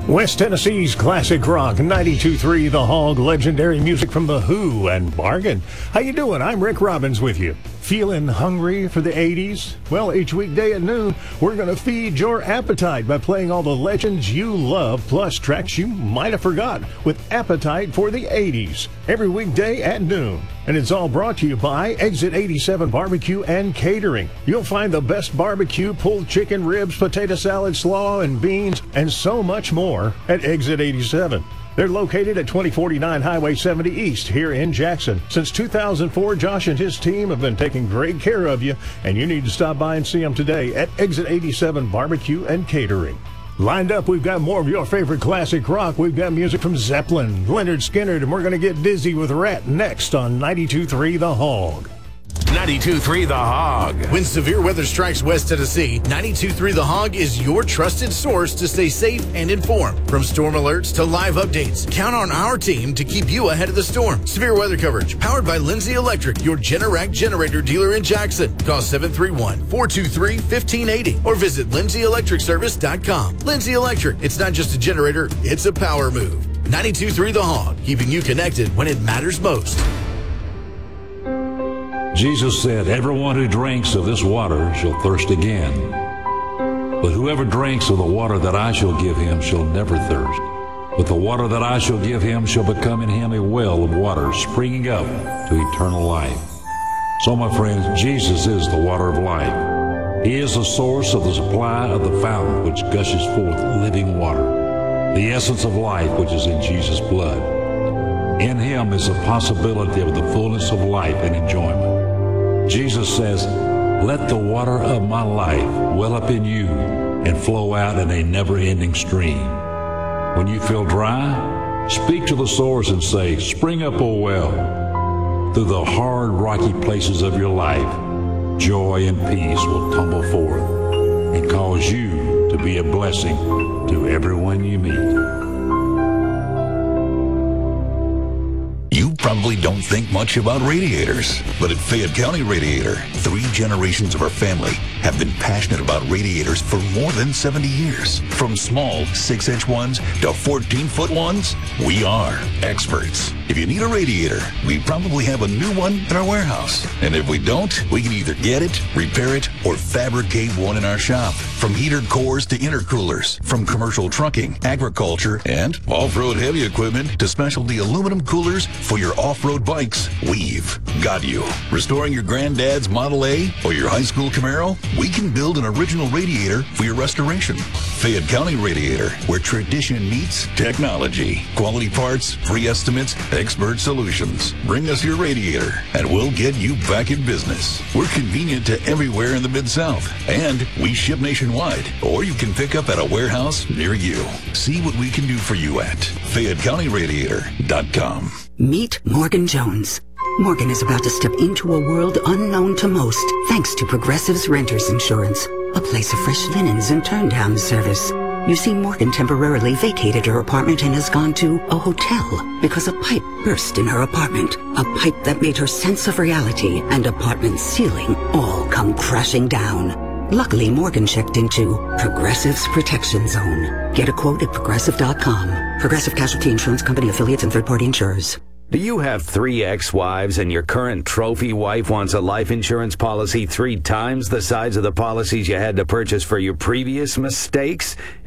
West Tennessee's classic rock, 92.3 The Hog, legendary music from The Who and Bargain. How you doing? I'm Rick Robbins with you. Feeling hungry for the 80s? Well, each weekday at noon, we're going to feed your appetite by playing all the legends you love, plus tracks you might have forgot, with Appetite for the 80s, every weekday at noon. And it's all brought to you by Exit 87 Barbecue and Catering. You'll find the best barbecue, pulled chicken, ribs, potato salad, slaw, and beans, and so much more at Exit 87. They're located at 2049 Highway 70 East here in Jackson. Since 2004, Josh and his team have been taking great care of you, and you need to stop by and see them today at Exit 87 Barbecue and Catering. Lined up, we've got more of your favorite classic rock. We've got music from Zeppelin, Lynyrd Skynyrd, and we're going to get dizzy with Rat next on 92.3 The Hog. 92.3 The Hog. When severe weather strikes West Tennessee, 92.3 The Hog is your trusted source to stay safe and informed. From storm alerts to live updates, count on our team to keep you ahead of the storm. Severe weather coverage powered by Lindsay Electric, your Generac generator dealer in Jackson. Call 731-423-1580 or visit lindsay-electricservice.com. Lindsay Electric, it's not just a generator, it's a power move. 92.3 The Hog, keeping you connected when it matters most. Jesus said, "Everyone who drinks of this water shall thirst again. But whoever drinks of the water that I shall give him shall never thirst. But the water that I shall give him shall become in him a well of water springing up to eternal life." So, my friends, Jesus is the water of life. He is the source of the supply of the fountain which gushes forth living water, the essence of life which is in Jesus' blood. In him is the possibility of the fullness of life and enjoyment. Jesus says, "Let the water of my life well up in you and flow out in a never-ending stream." When you feel dry, speak to the source and say, "Spring up, O well." Through the hard, rocky places of your life, joy and peace will tumble forth and cause you to be a blessing to everyone you meet. You probably don't think much about radiators, but at Fayette County Radiator, 3 generations of our family have been passionate about radiators for more than 70 years. From small 6-inch ones to 14-foot ones, we are experts. If you need a radiator, we probably have a new one in our warehouse. And if we don't, we can either get it, repair it, or fabricate one in our shop. From heater cores to intercoolers, from commercial trucking, agriculture, and off-road heavy equipment to specialty aluminum coolers for your off-road bikes, we've got you. Restoring your granddad's Model A or your high school Camaro, we can build an original radiator for your restoration. Fayette County Radiator, where tradition meets technology. Quality parts, free estimates, expert solutions. Bring us your radiator, and we'll get you back in business. We're convenient to everywhere in the Mid-South, and we ship nationwide, or you can pick up at a warehouse near you. See what we can do for you at FayetteCountyRadiator.com. Meet Morgan Jones. Morgan is about to step into a world unknown to most, thanks to Progressive's Renters Insurance, a place of fresh linens and turn-down service. You see, Morgan temporarily vacated her apartment and has gone to a hotel because a pipe burst in her apartment. A pipe that made her sense of reality and apartment ceiling all come crashing down. Luckily, Morgan checked into Progressive's Protection Zone. Get a quote at Progressive.com. Progressive Casualty Insurance Company, affiliates, and third-party insurers. Do you have 3 ex-wives and your current trophy wife wants a life insurance policy 3 times the size of the policies you had to purchase for your previous mistakes?